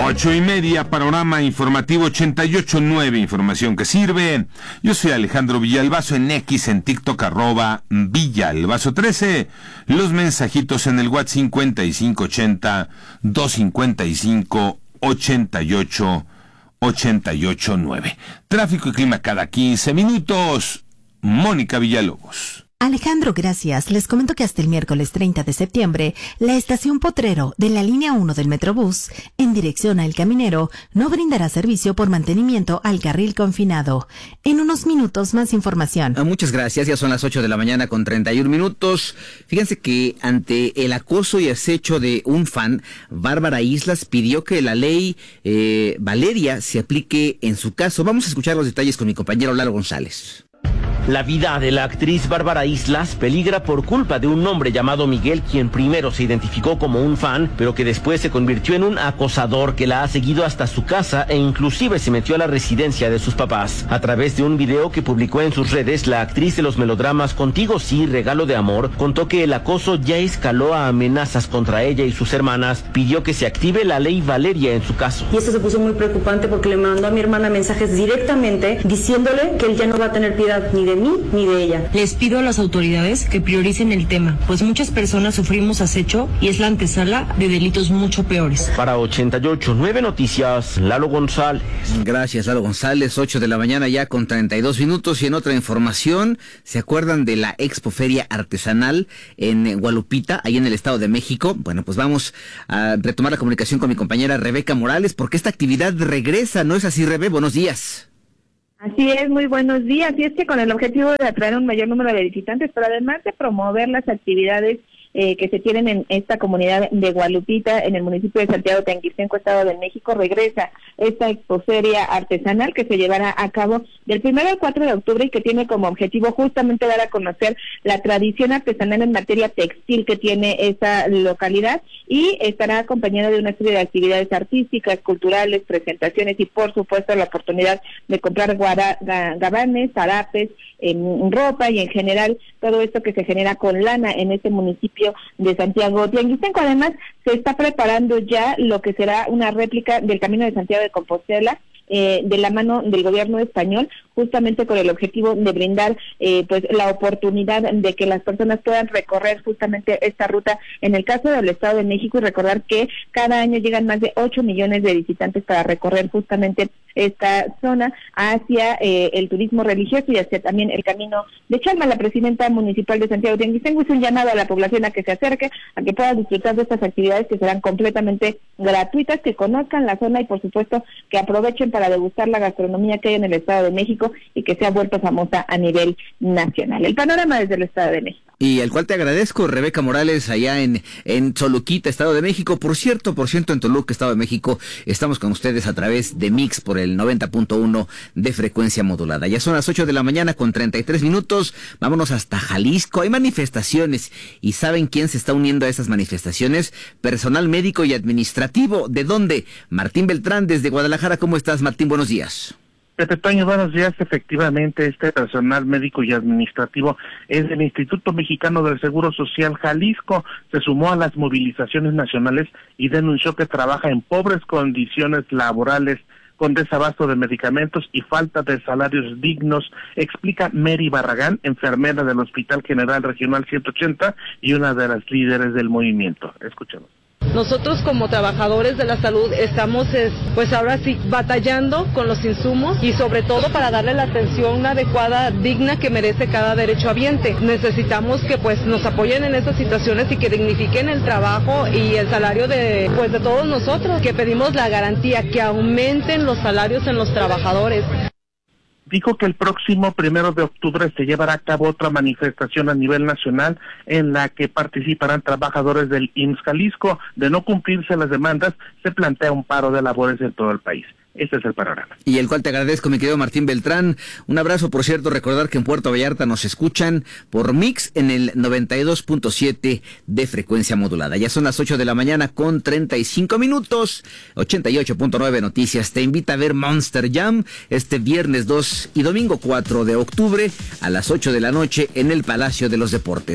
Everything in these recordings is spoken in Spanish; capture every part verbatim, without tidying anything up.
Ocho y media, panorama informativo ochenta y ocho punto nueve, información que sirve. Yo soy Alejandro Villalbazo, en X, en TikTok, arroba Villalbazo trece. Los mensajitos en el WhatsApp cincuenta y cinco ochenta, doscientos cincuenta y cinco, ochenta y ocho, ochenta y ocho nueve. Tráfico y clima cada quince minutos. Mónica Villalobos. Alejandro, gracias. Les comento que hasta el miércoles treinta de septiembre, la estación Potrero de la línea uno del Metrobús, en dirección a El Caminero, no brindará servicio por mantenimiento al carril confinado. En unos minutos, más información. Muchas gracias. Ya son las ocho de la mañana con treinta y un minutos. Fíjense que ante el acoso y acecho de un fan, Bárbara Islas pidió que la ley eh, Valeria se aplique en su caso. Vamos a escuchar los detalles con mi compañero Lalo González. La vida de la actriz Bárbara Islas peligra por culpa de un hombre llamado Miguel, quien primero se identificó como un fan, pero que después se convirtió en un acosador que la ha seguido hasta su casa e inclusive se metió a la residencia de sus papás. A través de un video que publicó en sus redes, la actriz de los melodramas Contigo sí, Regalo de Amor, contó que el acoso ya escaló a amenazas contra ella y sus hermanas. Pidió que se active la ley Valeria en su caso. Y esto se puso muy preocupante porque le mandó a mi hermana mensajes directamente diciéndole que él ya no va a tener piedad ni de mí ni de ella. Les pido a las autoridades que prioricen el tema, pues muchas personas sufrimos acecho y es la antesala de delitos mucho peores. Para ochenta y ocho punto nueve Noticias, Lalo González. Gracias, Lalo González. Ocho de la mañana ya con treinta y dos minutos. Y en otra información, ¿se acuerdan de la Expoferia Artesanal en Gualupita, ahí en el Estado de México? Bueno, pues vamos a retomar la comunicación con mi compañera Rebeca Morales, porque esta actividad regresa, ¿no es así, Rebe? Buenos días. Así es, muy buenos días. Y es que con el objetivo de atraer un mayor número de visitantes, pero además de promover las actividades eh, que se tienen en esta comunidad de Gualupita, en el municipio de Santiago Tenguistenco, Estado de México, regresa esta expoferia artesanal que se llevará a cabo del primero al cuatro de octubre y que tiene como objetivo justamente dar a conocer la tradición artesanal en materia textil que tiene esta localidad, y estará acompañada de una serie de actividades artísticas, culturales, presentaciones y por supuesto la oportunidad de comprar guara, gabanes, zarapes, en ropa y en general todo esto que se genera con lana en este municipio de Santiago Tenguistenco. Además, se está preparando ya lo que será una réplica del Camino de Santiago de Compostela, Eh, de la mano del gobierno español, justamente con el objetivo de brindar eh, pues la oportunidad de que las personas puedan recorrer justamente esta ruta en el caso del Estado de México, y recordar que cada año llegan más de ocho millones de visitantes para recorrer justamente esta zona hacia eh, el turismo religioso y hacia también el Camino de Chalma. La presidenta municipal de Santiago Tenguistenco hizo un llamado a la población a que se acerque, a que pueda disfrutar de estas actividades que serán completamente gratuitas, que conozcan la zona y por supuesto que aprovechen para degustar la gastronomía que hay en el Estado de México y que se ha vuelto famosa a nivel nacional. El panorama desde el Estado de México. Y al cual te agradezco, Rebeca Morales, allá en, en Choluquita, Estado de México. Por cierto, por ciento en Toluca, Estado de México, estamos con ustedes a través de Mix por el noventa punto uno de frecuencia modulada. Ya son las ocho de la mañana con treinta y tres minutos. Vámonos hasta Jalisco. Hay manifestaciones. ¿Y saben quién se está uniendo a esas manifestaciones? Personal médico y administrativo. ¿De dónde? Martín Beltrán, desde Guadalajara. ¿Cómo estás, Martín? Buenos días. Pepe Toño, buenos días. Efectivamente, este personal médico y administrativo es del Instituto Mexicano del Seguro Social Jalisco. Se sumó a las movilizaciones nacionales y denunció que trabaja en pobres condiciones laborales, con desabasto de medicamentos y falta de salarios dignos, explica Mary Barragán, enfermera del Hospital General Regional ciento ochenta y una de las líderes del movimiento. Escuchemos. Nosotros como trabajadores de la salud estamos pues ahora sí batallando con los insumos y sobre todo para darle la atención adecuada, digna que merece cada derechohabiente. Necesitamos que pues nos apoyen en estas situaciones y que dignifiquen el trabajo y el salario de pues de todos nosotros, que pedimos la garantía que aumenten los salarios en los trabajadores. Dijo que el próximo primero de octubre se llevará a cabo otra manifestación a nivel nacional en la que participarán trabajadores del I M S S Jalisco. De no cumplirse las demandas, se plantea un paro de labores en todo el país. Este es el panorama. Y el cual te agradezco, mi querido Martín Beltrán. Un abrazo, por cierto, recordar que en Puerto Vallarta nos escuchan por Mix en el noventa y dos punto siete de frecuencia modulada. Ya son las ocho de la mañana con treinta y cinco minutos. ochenta y ocho punto nueve Noticias te invita a ver Monster Jam este viernes dos y domingo cuatro de octubre a las ocho de la noche en el Palacio de los Deportes.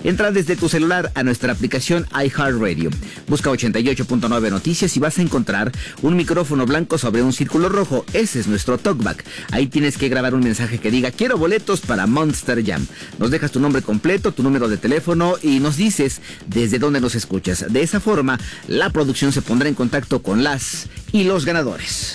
Entra desde tu celular a nuestra aplicación iHeartRadio. Busca ochenta y ocho punto nueve Noticias y vas a encontrar un micrófono blanco sobre un círculo rojo. Ese es nuestro talkback. Ahí tienes que grabar un mensaje que diga: quiero boletos para Monster Jam. Nos dejas tu nombre completo, tu número de teléfono y nos dices desde dónde nos escuchas. De esa forma, la producción se pondrá en contacto con las y los ganadores.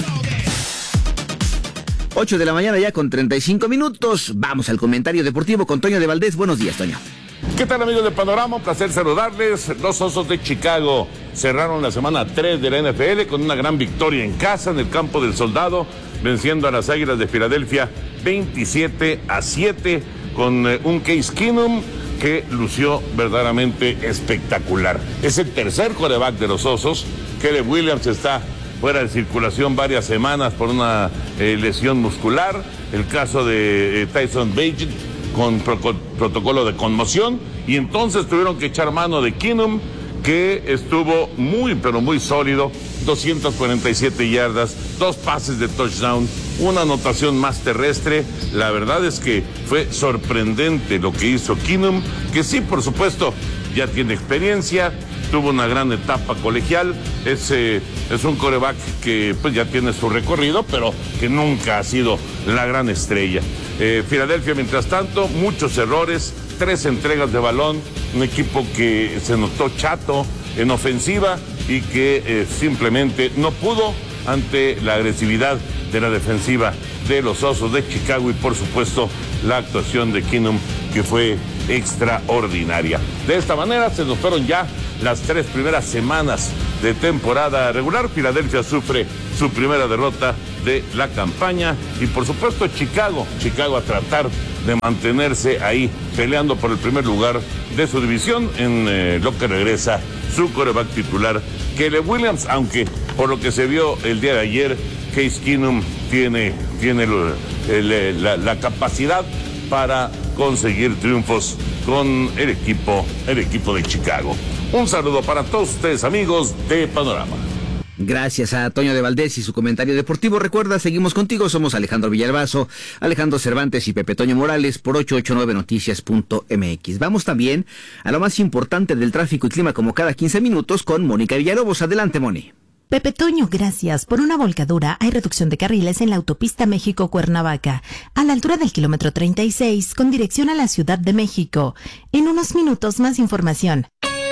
ocho de la mañana ya con treinta y cinco minutos. Vamos al comentario deportivo con Toño de Valdés. Buenos días, Toño. ¿Qué tal, amigos de Panorama? Un placer saludarles. Los Osos de Chicago cerraron la semana tres de la N F L con una gran victoria en casa en el Campo del Soldado, venciendo a las Águilas de Filadelfia veintisiete a siete con eh, un Case Keenum que lució verdaderamente espectacular. Es el tercer quarterback de los Osos. Caleb Williams está fuera de circulación varias semanas por una eh, lesión muscular. El caso de eh, Tyson Bagent con pro protocolo de conmoción. Y entonces tuvieron que echar mano de Keenum, que estuvo muy, pero muy sólido. doscientas cuarenta y siete yardas, dos pases de touchdown, una anotación más terrestre. La verdad es que fue sorprendente lo que hizo Keenum, que sí, por supuesto, ya tiene experiencia, tuvo una gran etapa colegial, es, eh, es un quarterback que pues ya tiene su recorrido, pero que nunca ha sido la gran estrella. Eh, Filadelfia, mientras tanto, muchos errores, tres entregas de balón, un equipo que se notó chato en ofensiva y que eh, simplemente no pudo ante la agresividad de la defensiva de los Osos de Chicago y por supuesto la actuación de Keenum, que fue extraordinaria. De esta manera se nos fueron ya las tres primeras semanas de temporada regular. Filadelfia sufre su primera derrota de la campaña y por supuesto Chicago, Chicago a tratar de mantenerse ahí peleando por el primer lugar de su división en eh, lo que regresa su quarterback titular Caleb Williams, aunque por lo que se vio el día de ayer, Case Keenum tiene, tiene el, el, la, la capacidad para conseguir triunfos con el equipo, el equipo de Chicago. Un saludo para todos ustedes, amigos de Panorama. Gracias a Toño de Valdés y su comentario deportivo. Recuerda, seguimos contigo, somos Alejandro Villalbazo, Alejandro Cervantes y Pepe Toño Morales por ochocientos ochenta y nueve noticias punto m x. Vamos también a lo más importante del tráfico y clima como cada quince minutos con Mónica Villalobos. Adelante, Moni. Pepe Toño, gracias. Por una volcadura hay reducción de carriles en la autopista México-Cuernavaca, a la altura del kilómetro treinta y seis, con dirección a la Ciudad de México. En unos minutos más información.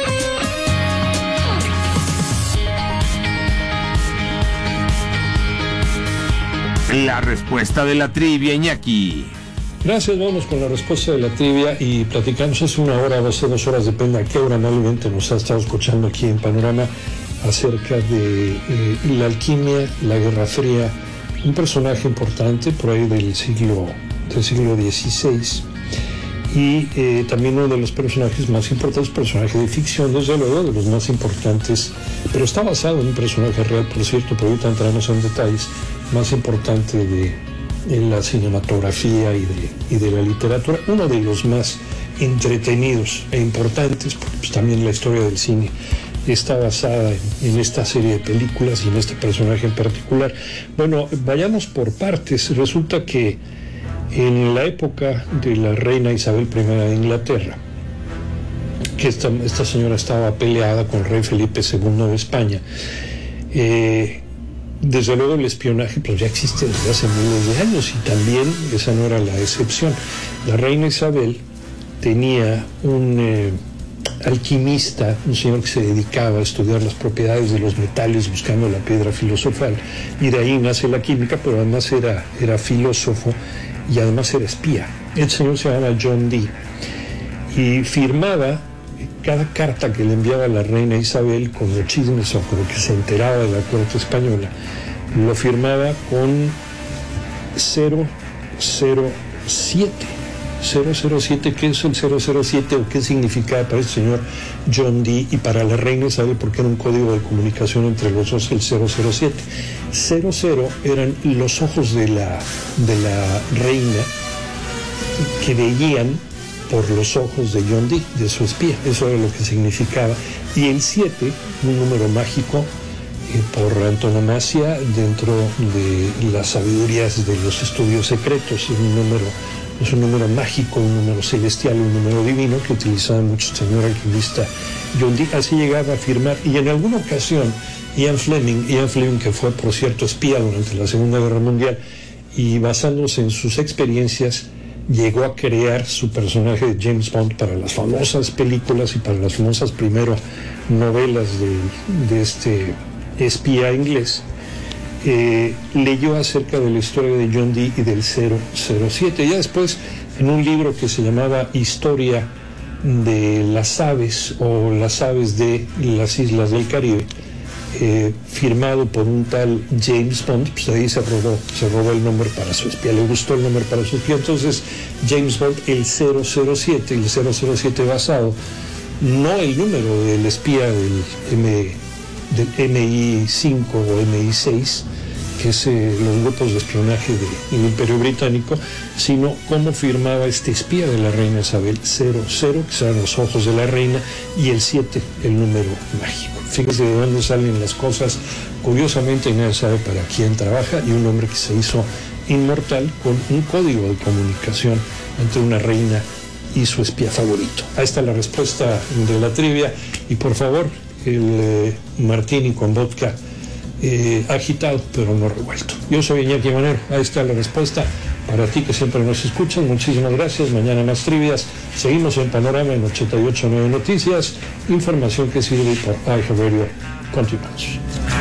La respuesta de la trivia, Iñaki. Gracias, vamos con la respuesta de la trivia y platicamos hace una hora, hace dos horas, depende a qué hora amablemente nos ha estado escuchando aquí en Panorama, acerca de eh, la alquimia, la Guerra Fría, un personaje importante por ahí del siglo, del siglo dieciséis, y eh, también uno de los personajes más importantes, personaje de ficción, desde luego, de los más importantes, pero está basado en un personaje real, por cierto, pero ahorita entramos en detalles, más importante de, de la cinematografía y de, y de la literatura, uno de los más entretenidos e importantes, porque pues, también la historia del cine está basada en, en esta serie de películas y en este personaje en particular. Bueno, vayamos por partes. Resulta que en la época de la reina Isabel primera de Inglaterra, que esta, esta señora estaba peleada con el rey Felipe segundo de España, eh, desde luego el espionaje pues ya existe desde hace miles de años y también esa no era la excepción. La reina Isabel tenía un eh, alquimista, un señor que se dedicaba a estudiar las propiedades de los metales buscando la piedra filosofal, y de ahí nace la química, pero además era, era filósofo y además era espía. El señor se llama John Dee y firmaba cada carta que le enviaba la reina Isabel con los chismes o con lo que se enteraba de la corte española, lo firmaba con cero cero siete. cero cero siete, ¿qué es el cero cero siete o qué significaba para el señor John Dee y para la reina Isabel? Porque era un código de comunicación entre los dos, el cero cero siete. cero cero eran los ojos de la, de la reina que veían por los ojos de John Dee, de su espía, eso era lo que significaba. Y el siete, un número mágico, eh, por antonomasia dentro de las sabidurías de los estudios secretos, un número Es un número mágico, un número celestial, un número divino que utilizaba mucho el señor alquimista John Dee. Así llegaba a afirmar, y en alguna ocasión Ian Fleming, Ian Fleming que fue por cierto espía durante la Segunda Guerra Mundial, y basándose en sus experiencias llegó a crear su personaje de James Bond para las famosas películas y para las famosas primero novelas de, de este espía inglés. Eh, leyó acerca de la historia de John Dee y del cero cero siete. Ya después, en un libro que se llamaba Historia de las aves o las aves de las islas del Caribe, eh, firmado por un tal James Bond, pues ahí se robó, se robó el nombre para su espía, le gustó el nombre para su espía. Entonces James Bond, el cero cero siete, el cero cero siete basado, no el número del espía del M del M I cinco o M I seis, que es eh, los grupos de espionaje del Imperio Británico, sino cómo firmaba este espía de la reina Isabel, cero cero, que serán los ojos de la reina, y el siete, el número mágico. Fíjese de dónde salen las cosas, curiosamente nadie sabe para quién trabaja, y un hombre que se hizo inmortal con un código de comunicación entre una reina y su espía favorito. Ahí está la respuesta de la trivia, y por favor, el eh, martini con vodka eh, agitado pero no revuelto. Yo soy Iñaki Manero, ahí está la respuesta para ti que siempre nos escuchan. Muchísimas gracias. Mañana más trivias. Seguimos en Panorama en ochenta y ocho punto nueve Noticias, información que sirve por iHeartRadio. Continuamos.